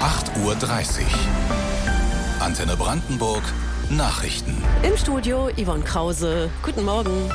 8:30 Uhr. Antenne Brandenburg Nachrichten. Im Studio Yvonne Krause. Guten Morgen.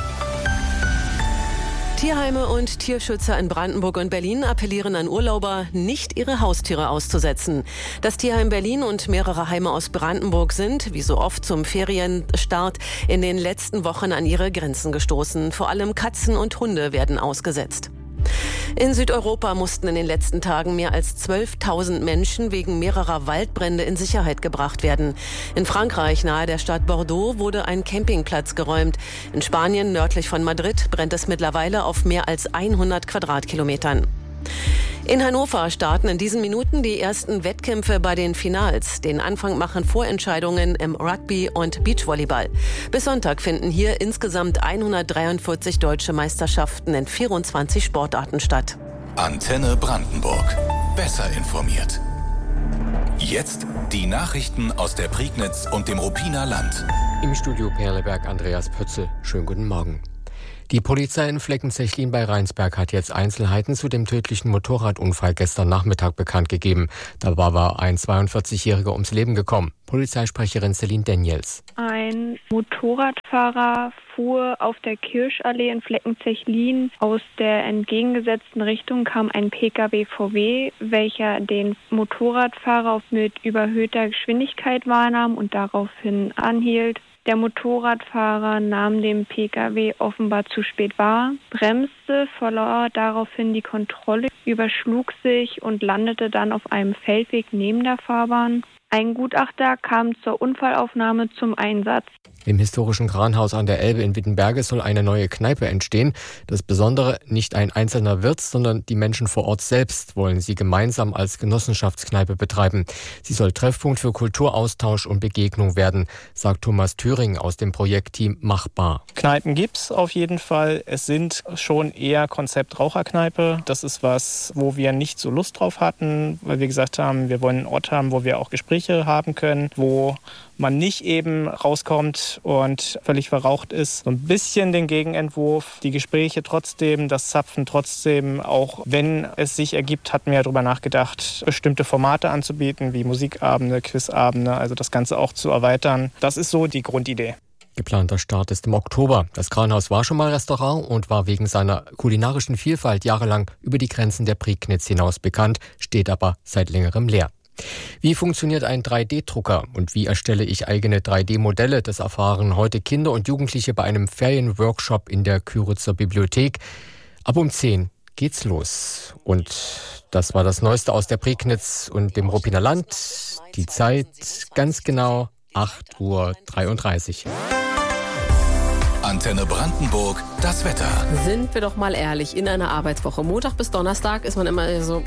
Tierheime und Tierschützer in Brandenburg und Berlin appellieren an Urlauber, nicht ihre Haustiere auszusetzen. Das Tierheim Berlin und mehrere Heime aus Brandenburg sind, wie so oft zum Ferienstart, in den letzten Wochen an ihre Grenzen gestoßen. Vor allem Katzen und Hunde werden ausgesetzt. In Südeuropa mussten in den letzten Tagen mehr als 12.000 Menschen wegen mehrerer Waldbrände in Sicherheit gebracht werden. In Frankreich, nahe der Stadt Bordeaux, wurde ein Campingplatz geräumt. In Spanien, nördlich von Madrid, brennt es mittlerweile auf mehr als 100 Quadratkilometern. In Hannover starten in diesen Minuten die ersten Wettkämpfe bei den Finals. Den Anfang machen Vorentscheidungen im Rugby und Beachvolleyball. Bis Sonntag finden hier insgesamt 143 deutsche Meisterschaften in 24 Sportarten statt. Antenne Brandenburg. Besser informiert. Jetzt die Nachrichten aus der Prignitz und dem Ruppiner Land. Im Studio Perleberg Andreas Pötzel. Schönen guten Morgen. Die Polizei in Fleckenzechlin bei Rheinsberg hat jetzt Einzelheiten zu dem tödlichen Motorradunfall gestern Nachmittag bekannt gegeben. Dabei war ein 42-Jähriger ums Leben gekommen. Polizeisprecherin Celine Daniels. Ein Motorradfahrer fuhr auf der Kirschallee in Fleckenzechlin. Aus der entgegengesetzten Richtung kam ein Pkw-VW, welcher den Motorradfahrer mit überhöhter Geschwindigkeit wahrnahm und daraufhin anhielt. Der Motorradfahrer nahm den Pkw offenbar zu spät wahr, bremste, verlor daraufhin die Kontrolle, überschlug sich und landete dann auf einem Feldweg neben der Fahrbahn. Ein Gutachter kam zur Unfallaufnahme zum Einsatz. Im historischen Kranhaus an der Elbe in Wittenberge soll eine neue Kneipe entstehen. Das Besondere, nicht ein einzelner Wirt, sondern die Menschen vor Ort selbst wollen sie gemeinsam als Genossenschaftskneipe betreiben. Sie soll Treffpunkt für Kulturaustausch und Begegnung werden, sagt Thomas Thüring aus dem Projektteam Machbar. Kneipen gibt's auf jeden Fall. Es sind schon eher Konzept Raucherkneipe. Das ist was, wo wir nicht so Lust drauf hatten, weil wir gesagt haben, wir wollen einen Ort haben, wo wir auch Gespräche haben können, wo man nicht eben rauskommt und völlig verraucht ist. So ein bisschen den Gegenentwurf, die Gespräche trotzdem, das Zapfen trotzdem, auch wenn es sich ergibt, hatten wir darüber nachgedacht, bestimmte Formate anzubieten, wie Musikabende, Quizabende, also das Ganze auch zu erweitern. Das ist so die Grundidee. Geplanter Start ist im Oktober. Das Kranhaus war schon mal Restaurant und war wegen seiner kulinarischen Vielfalt jahrelang über die Grenzen der Prignitz hinaus bekannt, steht aber seit längerem leer. Wie funktioniert ein 3D-Drucker und wie erstelle ich eigene 3D-Modelle? Das erfahren heute Kinder und Jugendliche bei einem Ferienworkshop in der Küritzer Bibliothek. Ab um 10 geht's los. Und das war das Neueste aus der Prignitz und dem Ruppiner Land. Die Zeit ganz genau 8:33 Uhr. Antenne Brandenburg, das Wetter. Sind wir doch mal ehrlich, in einer Arbeitswoche, Montag bis Donnerstag, ist man immer so,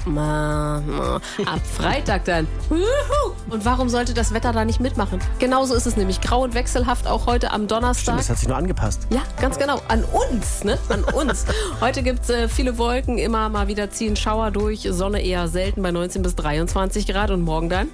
ab Freitag dann. Und warum sollte das Wetter da nicht mitmachen? Genauso ist es nämlich grau und wechselhaft auch heute am Donnerstag. Stimmt, das hat sich nur angepasst. Ja, ganz genau. An uns, ne? An uns. Heute gibt es viele Wolken, immer mal wieder ziehen Schauer durch, Sonne eher selten bei 19 bis 23 Grad und morgen dann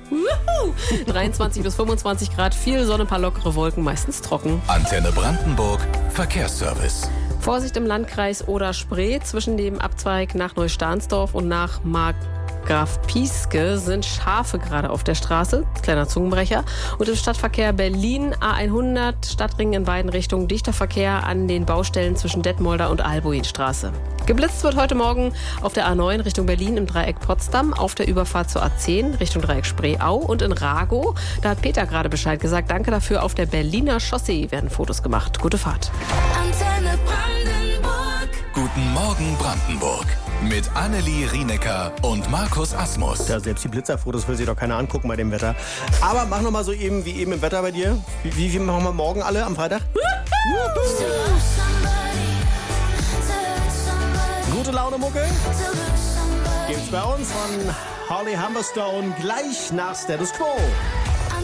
23 bis 25 Grad, viel Sonne, paar lockere Wolken, meistens trocken. Antenne Brandenburg, Verkehrsservice. Vorsicht im Landkreis Oder-Spree zwischen dem Abzweig nach Neustahnsdorf und nach Markgraf Pieske sind Schafe gerade auf der Straße, kleiner Zungenbrecher. Und im Stadtverkehr Berlin A100, Stadtring in beiden Richtungen, dichter Verkehr an den Baustellen zwischen Detmolder und Albuinstraße. Geblitzt wird heute Morgen auf der A9 Richtung Berlin im Dreieck Potsdam, auf der Überfahrt zur A10 Richtung Dreieck Spreeau und in Ragow. Da hat Peter gerade Bescheid gesagt. Danke dafür. Auf der Berliner Chaussee werden Fotos gemacht. Gute Fahrt. Antenne Brandenburg. Guten Morgen Brandenburg. Mit Annelie Rienecker und Markus Asmus. Ja, selbst die Blitzerfotos will sich doch keiner angucken bei dem Wetter. Aber mach noch mal so eben wie eben im Wetter bei dir. Wie machen wir morgen alle am Freitag? Gute Laune Mucke gibt's bei uns von Holly Humberstone gleich nach Status Quo.